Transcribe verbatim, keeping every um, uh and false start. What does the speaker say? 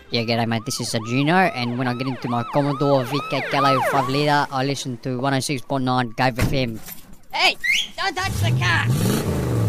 Yeah, g'day mate, this is Juno, and when I get into my Commodore V K Gallo five litre, I listen to one oh six point nine Gave F M. Hey, don't touch the car!